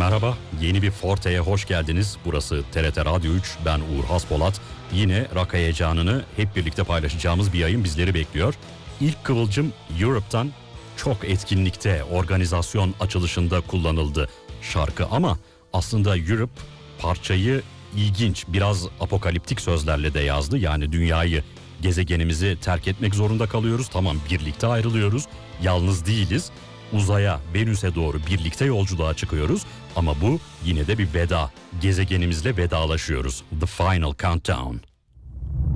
Merhaba, yeni bir Forte'ye hoş geldiniz. Burası TRT Radyo 3, ben Uğur Haspolat. Yine rock heyecanını hep birlikte paylaşacağımız bir yayın bizleri bekliyor. İlk kıvılcım Europe'tan, çok etkinlikte, organizasyon açılışında kullanıldı şarkı ama aslında Europe parçayı ilginç, biraz apokaliptik sözlerle de yazdı. Yani dünyayı, gezegenimizi terk etmek zorunda kalıyoruz. Tamam, birlikte ayrılıyoruz, yalnız değiliz. Uzaya, Venüs'e doğru birlikte yolculuğa çıkıyoruz ama bu yine de bir veda. Gezegenimizle vedalaşıyoruz. The Final Countdown.